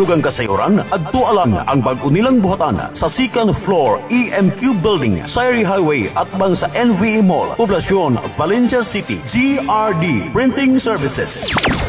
dugang kasayuran, adtualang ang bag-unilang buhatan sa second floor EMQ Building, Sayri Highway at bang sa NVE Mall, Poblacion, Valencia City. GRD Printing Services.